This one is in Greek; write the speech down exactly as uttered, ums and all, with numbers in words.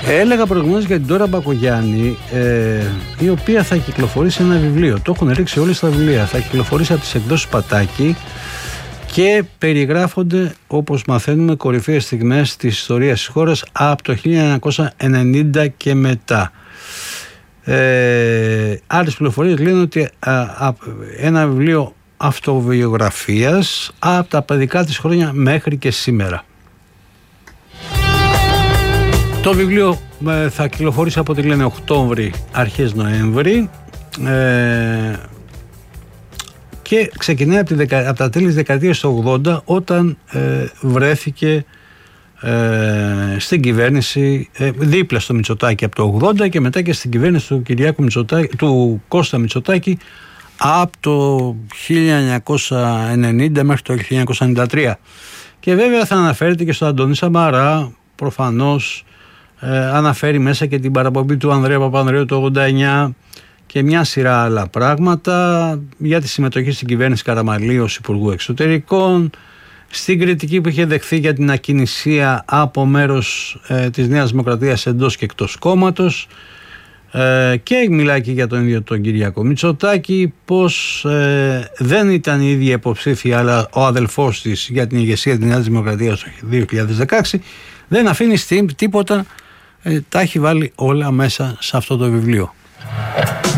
Έλεγα προηγουμένως για την Ντόρα Μπακογιάννη, ε, η οποία θα κυκλοφορήσει ένα βιβλίο. Το έχουν ρίξει όλοι στα βιβλία. Θα κυκλοφορήσει από τις εκδόσεις Πατάκη και περιγράφονται, όπως μαθαίνουμε, κορυφαίες στιγμές της ιστορίας της χώρας από το χίλια εννιακόσια ενενήντα και μετά. Ε, άλλες πληροφορίες λένε ότι α, α, ένα βιβλίο αυτοβιογραφίας από τα παιδικά της χρόνια μέχρι και σήμερα. Το βιβλίο ε, θα κυκλοφορήσει από ό,τι λένε Οκτώβρη, αρχές Νοέμβρη, ε, και ξεκινάει από, τη δεκα, από τα τέλη της δεκαετίας του ογδόντα, όταν ε, βρέθηκε ε, στην κυβέρνηση, ε, δίπλα στο Μητσοτάκη από το ογδόντα και μετά και στην κυβέρνηση του, Κυριάκου Μητσοτάκη, του Κώστα Μητσοτάκη από το χίλια εννιακόσια ενενήντα μέχρι το χίλια εννιακόσια ενενήντα τρία. Και βέβαια θα αναφέρεται και στον Αντώνη Σαμαρά, προφανώς. Ε, αναφέρει μέσα και την παραπομπή του Ανδρέα Παπανδρέου το ογδόντα εννιά και μια σειρά άλλα πράγματα για τη συμμετοχή στην κυβέρνηση Καραμαλή ως Υπουργού Εξωτερικών, στην κριτική που είχε δεχθεί για την ακινησία από μέρος ε, της Νέας Δημοκρατίας εντός και εκτός κόμματος, ε, και μιλάει και για τον ίδιο τον Κυριάκο Μητσοτάκη, πως ε, δεν ήταν η ίδια υποψήφια αλλά ο αδελφός της για την ηγεσία της Νέας Δημοκρατίας το δύο χιλιάδες δεκαέξι. Δεν αφήνει τίποτα, ε, τα έχει βάλει όλα μέσα σε αυτό το βιβλίο.